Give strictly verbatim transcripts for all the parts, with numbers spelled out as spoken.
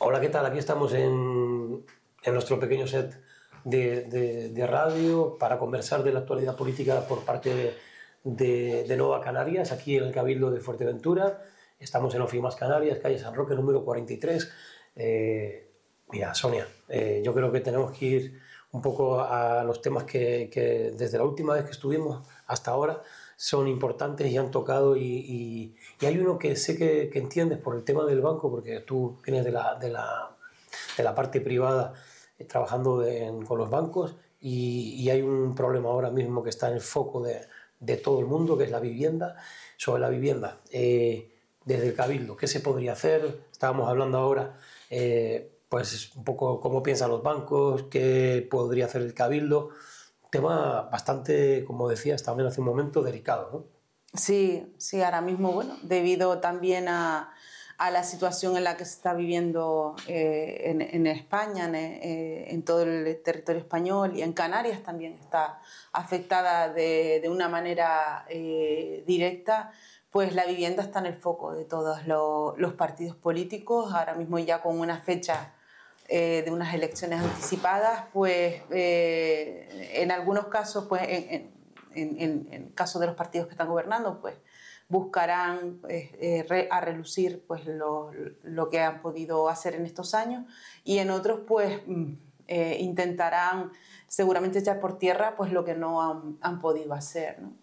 Hola, ¿qué tal? Aquí estamos en, en nuestro pequeño set de, de, de radio para conversar de la actualidad política por parte de, de, de Nova Canarias, aquí en el Cabildo de Fuerteventura. Estamos en Ofimas Canarias, calle San Roque, número cuarenta y tres. Eh, mira, Sonia, eh, yo creo que tenemos que ir un poco a los temas que, que desde la última vez que estuvimos hasta ahora son importantes y han tocado, y, y, y hay uno que sé que, que entiendes por el tema del banco, porque tú vienes de la, de la, de la parte privada eh, trabajando en, con los bancos, y, y hay un problema ahora mismo que está en el foco de, de todo el mundo, que es la vivienda. Sobre la vivienda, eh, desde el Cabildo, ¿qué se podría hacer? Estábamos hablando ahora, eh, pues un poco cómo piensan los bancos, qué podría hacer el Cabildo. Tema bastante, como decías también hace un momento, delicado, ¿no? Sí, sí, ahora mismo, bueno, debido también a, a la situación en la que se está viviendo eh, en, en España, en, eh, en todo el territorio español, y en Canarias también está afectada de, de una manera eh, directa, pues la vivienda está en el foco de todos lo, los partidos políticos, ahora mismo ya con una fecha Eh, de unas elecciones anticipadas, pues eh, en algunos casos, pues en, en, en, en caso de los partidos que están gobernando, pues buscarán eh, eh, re, a relucir pues lo, lo que han podido hacer en estos años, y en otros pues eh, intentarán seguramente echar por tierra pues lo que no han, han podido hacer, ¿no?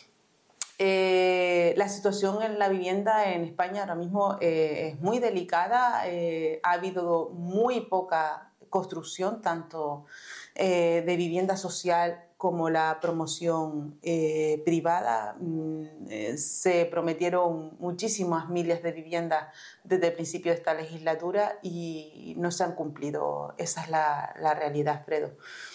Eh, la situación en la vivienda en España ahora mismo eh, es muy delicada, eh, ha habido muy poca construcción, tanto eh, de vivienda social como la promoción eh, privada. Mm, eh, se prometieron muchísimas miles de viviendas desde el principio de esta legislatura y no se han cumplido. Esa es la, la realidad, Fredo.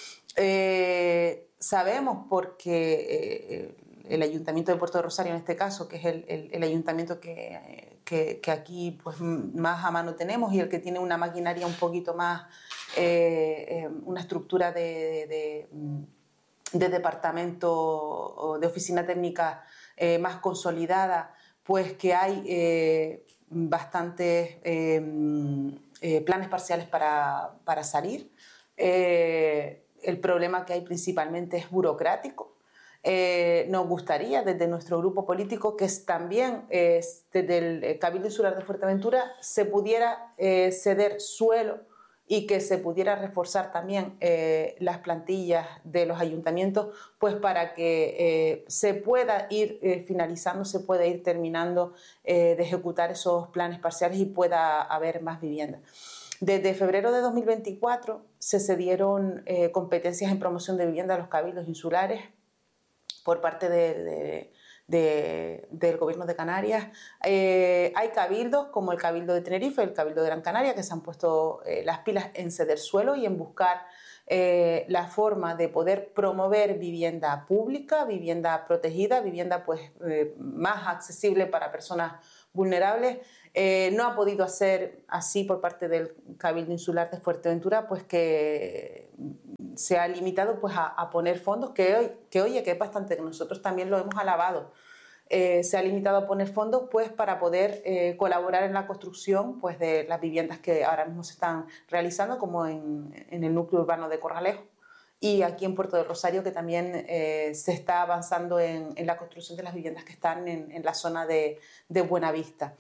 Eh, sabemos porque... Eh, el Ayuntamiento de Puerto de Rosario, en este caso, que es el, el, el ayuntamiento que, que, que aquí pues, más a mano tenemos y el que tiene una maquinaria un poquito más, eh, eh, una estructura de, de, de departamento o de oficina técnica eh, más consolidada, pues que hay eh, bastantes eh, eh, planes parciales para, para salir. Eh, el problema que hay principalmente es burocrático. Eh, nos gustaría desde nuestro grupo político que es también eh, desde el Cabildo Insular de Fuerteventura se pudiera eh, ceder suelo y que se pudiera reforzar también eh, las plantillas de los ayuntamientos, pues para que eh, se pueda ir eh, finalizando, se pueda ir terminando eh, de ejecutar esos planes parciales y pueda haber más viviendas. Desde febrero de dos mil veinticuatro se cedieron eh, competencias en promoción de vivienda a los cabildos insulares por parte de, de, de, del Gobierno de Canarias. Eh, hay cabildos como el Cabildo de Tenerife, el Cabildo de Gran Canaria, que se han puesto eh, las pilas en ceder suelo y en buscar eh, la forma de poder promover vivienda pública, vivienda protegida, vivienda pues, eh, más accesible para personas vulnerables. Eh, no ha podido hacer así por parte del Cabildo Insular de Fuerteventura, pues que se ha limitado pues, a, a poner fondos, que, hoy, que oye, que es bastante, que nosotros también lo hemos alabado. Eh, se ha limitado a poner fondos pues, para poder eh, colaborar en la construcción pues, de las viviendas que ahora mismo se están realizando, como en, en el núcleo urbano de Corralejo, y aquí en Puerto de Rosario, que también eh, se está avanzando en, en la construcción de las viviendas que están en, en la zona de, de Buenavista.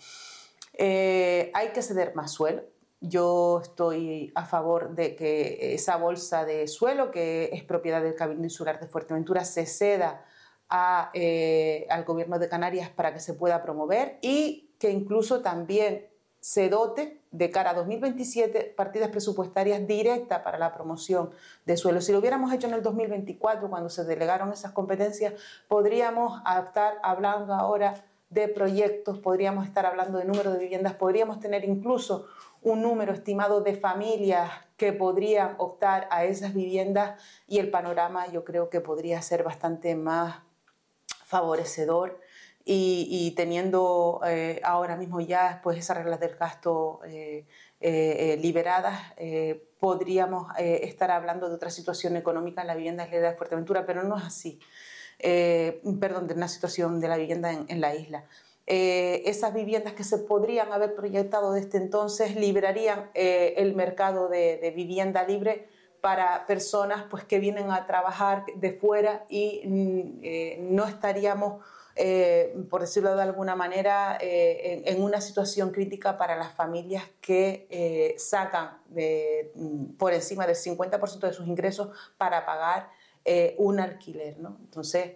Eh, hay que ceder más suelo. Yo estoy a favor de que esa bolsa de suelo, que es propiedad del Cabildo Insular de Fuerteventura, se ceda a, eh, al Gobierno de Canarias para que se pueda promover, y que incluso también se dote de cara a dos mil veintisiete partidas presupuestarias directas para la promoción de suelo. Si lo hubiéramos hecho en el dos mil veinticuatro, cuando se delegaron esas competencias, podríamos estar hablando ahora de proyectos, podríamos estar hablando de número de viviendas, podríamos tener incluso un número estimado de familias que podrían optar a esas viviendas, y el panorama yo creo que podría ser bastante más favorecedor. Y, y teniendo eh, ahora mismo ya pues, esas reglas del gasto eh, eh, liberadas, eh, podríamos eh, estar hablando de otra situación económica en la vivienda en la isla de Fuerteventura, pero no es así. Eh, perdón, de una situación de la vivienda en, en la isla. eh, esas viviendas que se podrían haber proyectado desde entonces liberarían eh, el mercado de, de vivienda libre para personas pues, que vienen a trabajar de fuera y eh, no estaríamos, eh, por decirlo de alguna manera, eh, en, en una situación crítica para las familias que eh, sacan de, por encima del cincuenta por ciento de sus ingresos para pagar eh, un alquiler, ¿no? Entonces,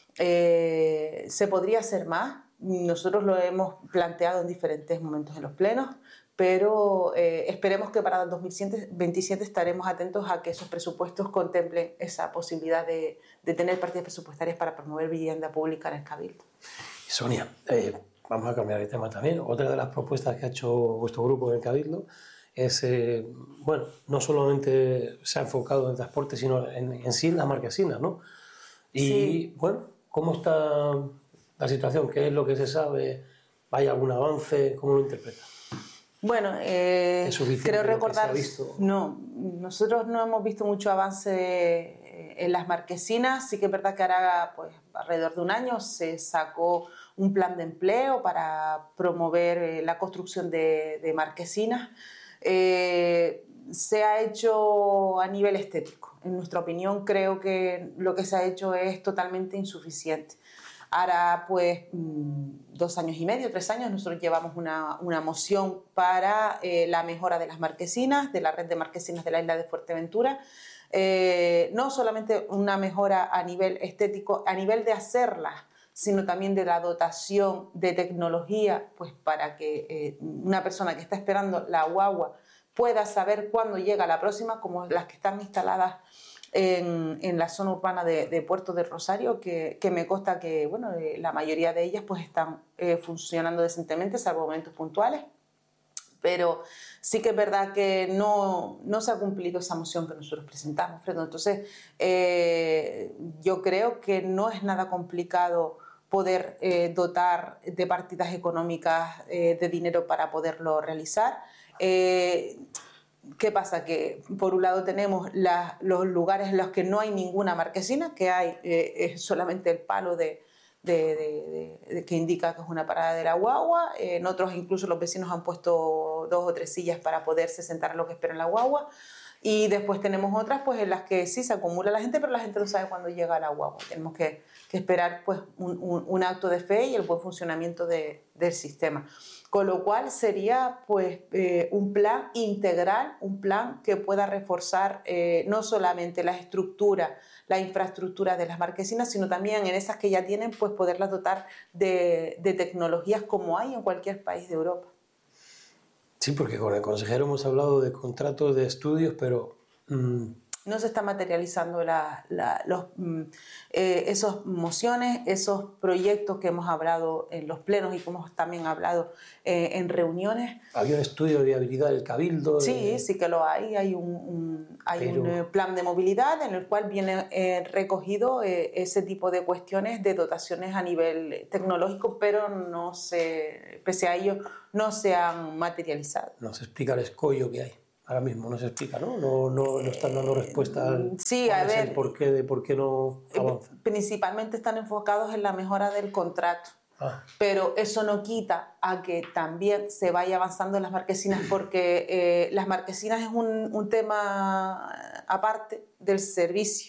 eh, ¿se podría hacer más? Nosotros lo hemos planteado en diferentes momentos en los plenos, pero eh, esperemos que para el dos mil veintisiete estaremos atentos a que esos presupuestos contemplen esa posibilidad de, de tener partidas presupuestarias para promover vivienda pública en el Cabildo. Sonia, eh, vamos a cambiar de tema también. Otra de las propuestas que ha hecho vuestro grupo en el Cabildo es, eh, bueno, no solamente se ha enfocado en el transporte, sino en, en sí en las marquesinas, ¿no? Y, sí. Bueno, ¿cómo está la situación? ¿Qué es lo que se sabe? ¿Hay algún avance? ¿Cómo lo interpretas? Bueno, eh, creo recordar, no, nosotros no hemos visto mucho avance en las marquesinas. Sí que es verdad que ahora, pues, alrededor de un año se sacó un plan de empleo para promover la construcción de, de marquesinas. Eh, se ha hecho a nivel estético. En nuestra opinión, creo que lo que se ha hecho es totalmente insuficiente. Ahora, pues, dos años y medio, tres años, nosotros llevamos una, una moción para eh, la mejora de las marquesinas, de la red de marquesinas de la isla de Fuerteventura. Eh, no solamente una mejora a nivel estético, a nivel de hacerlas, sino también de la dotación de tecnología, pues para que eh, una persona que está esperando la guagua pueda saber cuándo llega la próxima, como las que están instaladas En, en la zona urbana de, de Puerto del Rosario, que, que me consta que bueno, eh, la mayoría de ellas pues, están eh, funcionando decentemente, salvo momentos puntuales, pero sí que es verdad que no, no se ha cumplido esa moción que nosotros presentamos, Fredo. Entonces, eh, yo creo que no es nada complicado poder eh, dotar de partidas económicas eh, de dinero para poderlo realizar. Eh, ¿Qué pasa? Que por un lado tenemos la, los lugares en los que no hay ninguna marquesina, que hay eh, es solamente el palo de, de, de, de, de, que indica que es una parada de la guagua. En otros incluso los vecinos han puesto dos o tres sillas para poderse sentar a lo que esperan la guagua. Y después tenemos otras pues, en las que sí se acumula la gente, pero la gente no sabe cuándo llega la guagua. Tenemos que, que esperar pues, un, un, un acto de fe y el buen funcionamiento de, del sistema. Con lo cual sería pues, eh, un plan integral, un plan que pueda reforzar eh, no solamente la estructura, la infraestructura de las marquesinas, sino también en esas que ya tienen, pues poderlas dotar de, de tecnologías como hay en cualquier país de Europa. Sí, porque con el consejero hemos hablado de contratos de estudios, pero... Mmm... no se están materializando la, la, los, eh, esas mociones, esos proyectos que hemos hablado en los plenos y que hemos también hablado eh, en reuniones. ¿Había un estudio de viabilidad del Cabildo? Sí, de... sí que lo hay. Hay un, un, hay Pero... un plan de movilidad en el cual viene eh, recogido eh, ese tipo de cuestiones de dotaciones a nivel tecnológico, pero no se, pese a ello no se han materializado. No se explica el escollo que hay. Ahora mismo no se explica, ¿no? No, no, no están dando respuesta al sí, a ver, el porqué de por qué no avanza. Principalmente están enfocados en la mejora del contrato, ah. pero eso no quita a que también se vaya avanzando en las marquesinas, porque eh, las marquesinas es un, un tema aparte del servicio.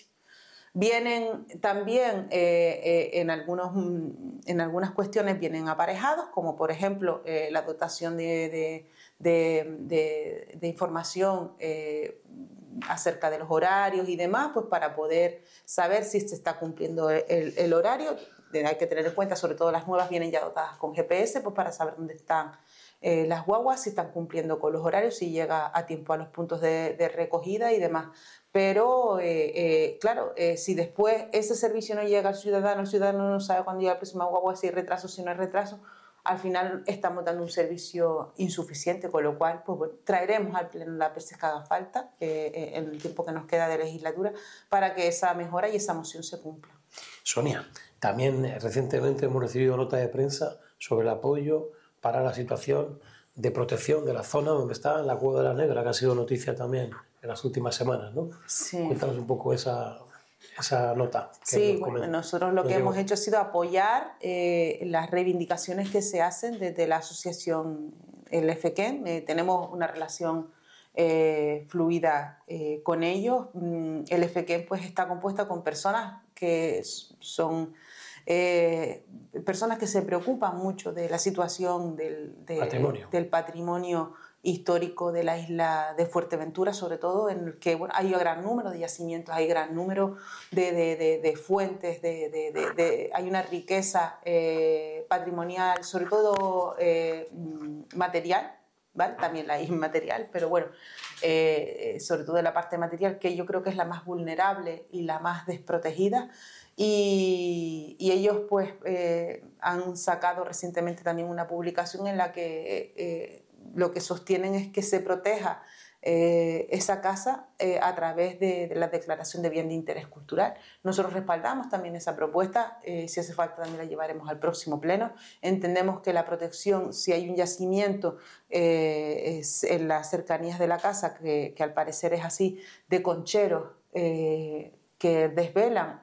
Vienen también eh, eh, en, algunos, en algunas cuestiones vienen aparejados, como por ejemplo eh, la dotación de, de, de, de, de información eh, acerca de los horarios y demás, pues para poder saber si se está cumpliendo el, el horario. Hay que tener en cuenta, sobre todo las nuevas vienen ya dotadas con G P S, pues para saber dónde están eh, las guaguas, si están cumpliendo con los horarios, si llega a tiempo a los puntos de, de recogida y demás. Pero, eh, eh, claro, eh, si después ese servicio no llega al ciudadano, el ciudadano no sabe cuándo llega la próxima guagua, si hay retraso, si no hay retraso, al final estamos dando un servicio insuficiente, con lo cual pues, bueno, traeremos al Pleno las veces que haga falta, eh, en el tiempo que nos queda de legislatura, para que esa mejora y esa moción se cumpla. Sonia, también eh, recientemente hemos recibido nota de prensa sobre el apoyo para la situación de protección de la zona donde está la Cueva de la Negra, que ha sido noticia también en las últimas semanas, ¿no? Sí. Cuéntanos un poco esa... esa nota. Sí, bueno, nosotros lo que hemos hecho ha sido apoyar eh, las reivindicaciones que se hacen desde la asociación el F Q E M. Eh, tenemos una relación eh, fluida eh, con ellos. El F Q E M pues, está compuesta con personas que son eh, personas que se preocupan mucho de la situación del, de, patrimonio. del patrimonio histórico de la isla de Fuerteventura, sobre todo en el que bueno, hay un gran número de yacimientos, hay gran número de, de, de, de fuentes, de, de, de, de, hay una riqueza eh, patrimonial, sobre todo eh, material, ¿vale? También la inmaterial, pero bueno, eh, sobre todo la parte material, que yo creo que es la más vulnerable y la más desprotegida. Y, y ellos pues eh, han sacado recientemente también una publicación en la que eh, lo que sostienen es que se proteja eh, esa casa eh, a través de, de la declaración de bien de interés cultural. Nosotros respaldamos también esa propuesta, eh, si hace falta también la llevaremos al próximo pleno. Entendemos que la protección, si hay un yacimiento eh, es en las cercanías de la casa, que, que al parecer es así, de concheros eh, que desvelan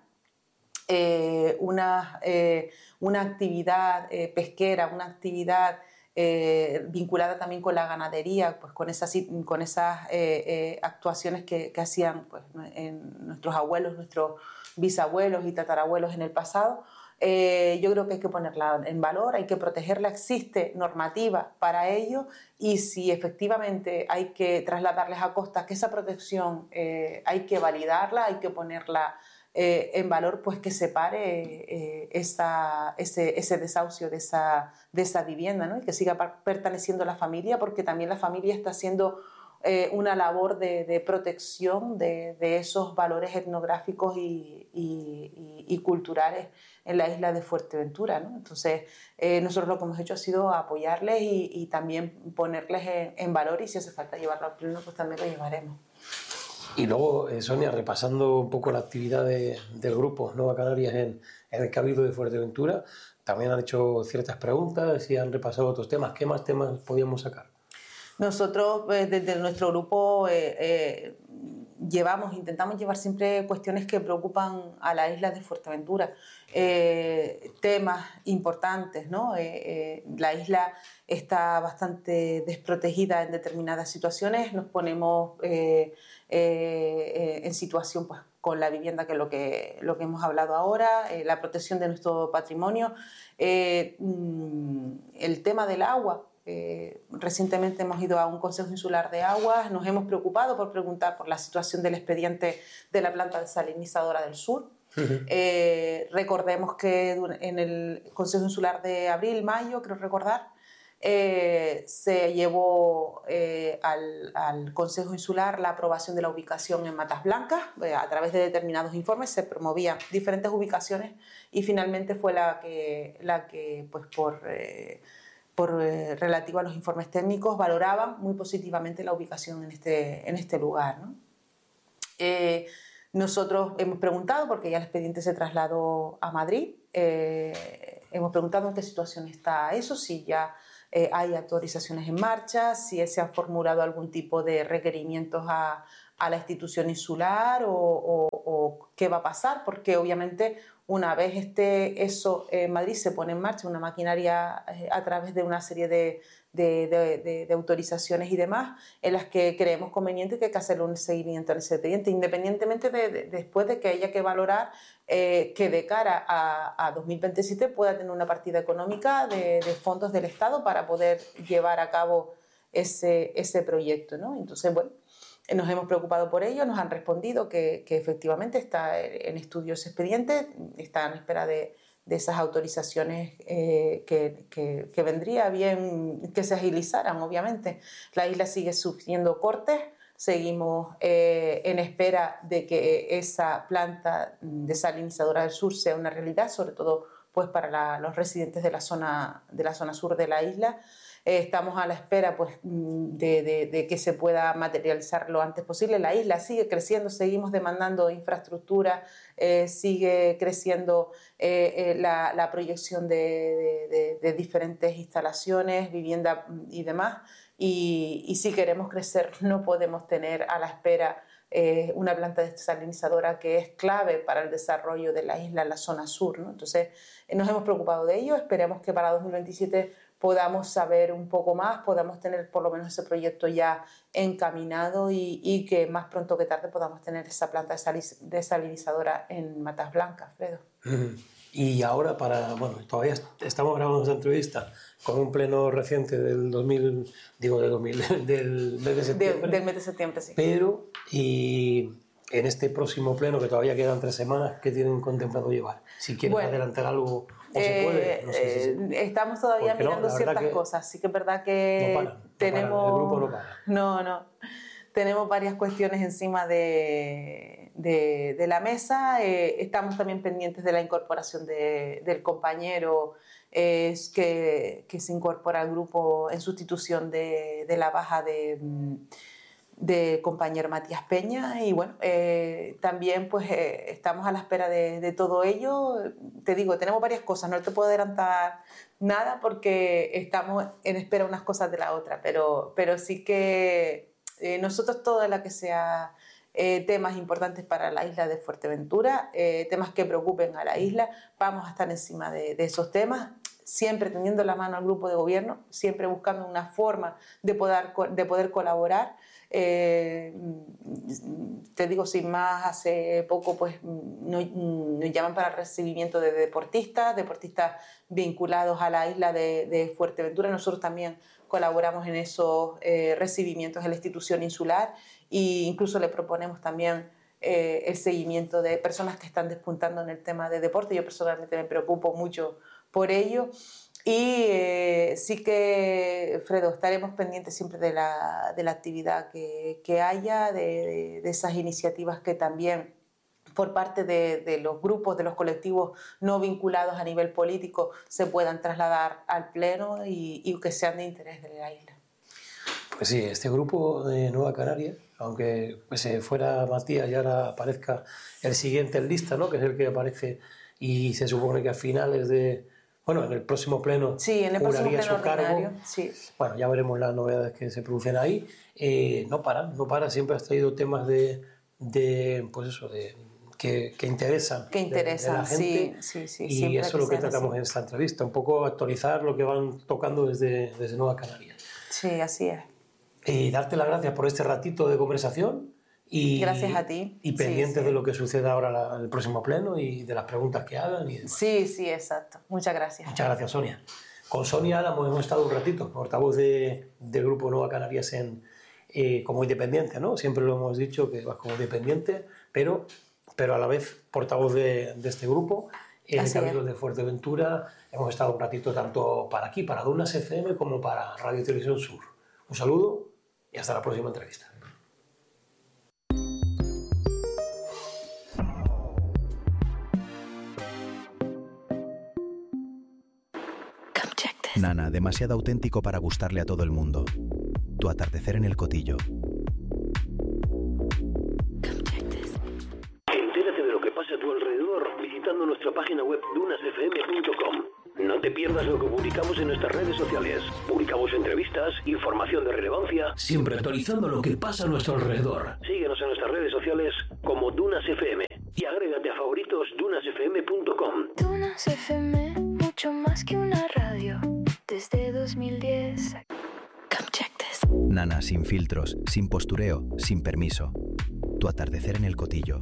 Eh, una, eh, una actividad eh, pesquera, una actividad eh, vinculada también con la ganadería, pues con esas, con esas eh, eh, actuaciones que, que hacían pues, en nuestros abuelos, nuestros bisabuelos y tatarabuelos en el pasado. Eh, yo creo que hay que ponerla en valor, hay que protegerla, existe normativa para ello y si efectivamente hay que trasladarles a costa que esa protección eh, hay que validarla, hay que ponerla Eh, en valor, pues que se pare eh, esa, ese, ese desahucio de esa, de esa vivienda, ¿no? Y que siga perteneciendo a la familia, porque también la familia está haciendo eh, una labor de, de protección de, de esos valores etnográficos y, y, y, y culturales en la isla de Fuerteventura, ¿no? Entonces, eh, nosotros lo que hemos hecho ha sido apoyarles y, y también ponerles en, en valor, y si hace falta llevarlo al pleno, pues también lo llevaremos. Y luego, eh, Sonia, repasando un poco la actividad de, del grupo Nova Canarias en, en el Cabildo de Fuerteventura, también han hecho ciertas preguntas y han repasado otros temas. ¿Qué más temas podíamos sacar? Nosotros, eh, desde nuestro grupo, eh, eh, llevamos, intentamos llevar siempre cuestiones que preocupan a la isla de Fuerteventura, eh, temas importantes, ¿no? Eh, eh, la isla está bastante desprotegida en determinadas situaciones, nos ponemos eh, eh, en situación pues, con la vivienda, que es lo que, lo que hemos hablado ahora, eh, la protección de nuestro patrimonio, eh, el tema del agua. Eh, recientemente hemos ido a un Consejo Insular de Aguas, nos hemos preocupado por preguntar por la situación del expediente de la planta desalinizadora del sur. Uh-huh. Eh, recordemos que en el Consejo Insular de abril, mayo, creo recordar, eh, se llevó eh, al, al Consejo Insular la aprobación de la ubicación en Matas Blancas. Eh, a través de determinados informes se promovían diferentes ubicaciones y finalmente fue la que, la que pues por... Eh, por eh, relativo a los informes técnicos, valoraban muy positivamente la ubicación en este, en este lugar, ¿no? Eh, nosotros hemos preguntado, porque ya el expediente se trasladó a Madrid, eh, hemos preguntado en qué situación está eso, si ya eh, hay autorizaciones en marcha, si se han formulado algún tipo de requerimientos a, a la institución insular o, o, o qué va a pasar, porque obviamente una vez esté eso en Madrid se pone en marcha una maquinaria eh, a través de una serie de, de, de, de, de autorizaciones y demás en las que creemos conveniente que hay que hacer un seguimiento en ese expediente, independientemente de, de después de que haya que valorar eh, que de cara a, a dos mil veintisiete pueda tener una partida económica de, de fondos del Estado para poder llevar a cabo ese, ese proyecto, ¿no? Entonces, bueno, nos hemos preocupado por ello, nos han respondido que, que efectivamente está en estudio ese expediente, está en espera de, de esas autorizaciones eh, que, que, que vendría bien que se agilizaran, obviamente. La isla sigue sufriendo cortes, seguimos eh, en espera de que esa planta desalinizadora del sur sea una realidad, sobre todo pues, para la, los residentes de la zona, de la zona sur de la isla. Eh, estamos a la espera pues, de, de, de que se pueda materializar lo antes posible. La isla sigue creciendo, seguimos demandando infraestructura, eh, sigue creciendo eh, eh, la, la proyección de, de, de, de diferentes instalaciones, vivienda y demás. Y, y si queremos crecer no podemos tener a la espera eh, una planta desalinizadora que es clave para el desarrollo de la isla en la zona sur, ¿no? Entonces, eh, nos hemos preocupado de ello. Esperemos que para dos mil veintisiete podamos saber un poco más, podamos tener por lo menos ese proyecto ya encaminado y, y que más pronto que tarde podamos tener esa planta desalinizadora en Matas Blancas, Fredo. Mm. Y ahora para, bueno, todavía estamos grabando esta entrevista con un pleno reciente del dos mil, digo del dos mil, del mes de septiembre. De, del mes de septiembre, sí. Pero, y en este próximo pleno, que todavía quedan tres semanas, ¿qué tienen contemplado llevar? Si quieres bueno, adelantar algo, o se eh, puede, no sé si eh, se... Estamos todavía Porque mirando no, ciertas cosas, sí que es verdad que no para, no tenemos... para, el grupo no para. No, no. Tenemos varias cuestiones encima de, de, de la mesa. Eh, estamos también pendientes de la incorporación de, del compañero eh, que, que se incorpora al grupo en sustitución de, de la baja de, de compañero Matías Peña. Y bueno, eh, también pues eh, estamos a la espera de, de todo ello. Te digo, tenemos varias cosas, no te puedo adelantar nada porque estamos en espera unas cosas de la otra, pero, pero sí que... Eh, nosotros todo lo que sea eh, temas importantes para la isla de Fuerteventura, eh, temas que preocupen a la isla, vamos a estar encima de, de esos temas, siempre tendiendo la mano al grupo de gobierno, siempre buscando una forma de poder, de poder colaborar. Eh, te digo, sin más, hace poco pues, nos, nos llaman para el recibimiento de deportistas, deportistas vinculados a la isla de, de Fuerteventura. Nosotros también colaboramos en esos eh, recibimientos en la institución insular e incluso le proponemos también eh, el seguimiento de personas que están despuntando en el tema de deporte. Yo personalmente me preocupo mucho por ello y eh, sí que, Fredo, estaremos pendientes siempre de la, de la actividad que, que haya, de, de, de esas iniciativas que también por parte de, de los grupos, de los colectivos no vinculados a nivel político se puedan trasladar al Pleno y, y que sean de interés de la isla. Pues sí, este grupo de Nueva Canaria, aunque pues, fuera Matías y ahora aparezca el siguiente en lista, ¿no? Que es el que aparece y se supone que a finales de... Bueno, en el próximo pleno sí, en el próximo pleno su cargo. Ordinario, sí. Bueno, ya veremos las novedades que se producen ahí. Eh, no para, no para, siempre has traído temas de, de pues eso, de... Que, que interesan, que interesan de, de la gente, sí, sí, sí, y eso es lo que tratamos así. en esta entrevista, un poco actualizar lo que van tocando desde, desde Nueva Canaria. Sí, así es. Y darte las gracias por este ratito de conversación y, gracias a ti. Y pendientes sí, sí. de lo que suceda ahora en el próximo pleno y de las preguntas que hagan. Y demás. Sí, sí, exacto. Muchas gracias. Muchas gracias, Sonia. Con Sonia Álamo hemos estado un ratito, portavoz de, del Grupo Nueva Canarias en, eh, como independiente, ¿no? Siempre lo hemos dicho que vas como independiente, pero... pero a la vez portavoz de, de este grupo, en el Cabildo de Fuerteventura. Hemos estado un ratito tanto para aquí, para Dunas F M, como para Radio Televisión Sur. Un saludo y hasta la próxima entrevista. Nana, demasiado auténtico para gustarle a todo el mundo. Tu atardecer en el Cotillo. Visitando nuestra página web dunas f m punto com. No te pierdas lo que publicamos en nuestras redes sociales. Publicamos entrevistas, información de relevancia, siempre actualizando lo que pasa a nuestro alrededor. Síguenos en nuestras redes sociales como Dunas F M y agrégate a favoritos dunas f m punto com. Dunas F M, mucho más que una radio. Desde dos mil diez. Come check this. Nana, sin filtros, sin postureo, sin permiso. Tu atardecer en el Cotillo.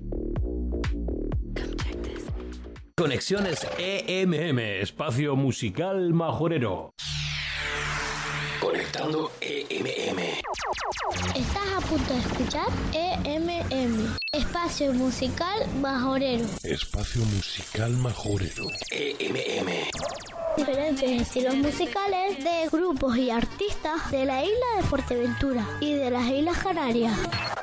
Conexiones E M M, espacio musical majorero. Conectando E M M. Estás a punto de escuchar E M M, espacio musical majorero. Espacio musical majorero. E M M. Diferentes estilos musicales de grupos y artistas de la isla de Fuerteventura y de las Islas Canarias.